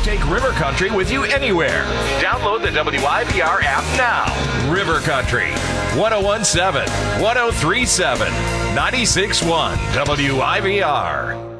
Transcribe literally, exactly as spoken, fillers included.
Take River Country with you anywhere. Download the W I V R app now. River Country, one oh one point seven, one oh three point seven, ninety-six point one W I V R.